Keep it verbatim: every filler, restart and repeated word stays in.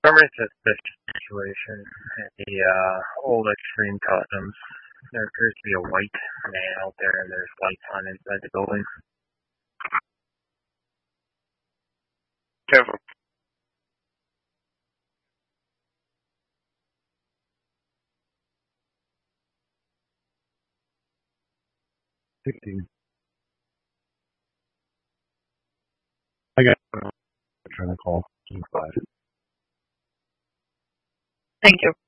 Summary suspicious situation at the uh, old Extreme Customs. There appears to be a white man out there, and there's lights on inside the building. Careful. Sixteen. I got trying to call five. Thank you.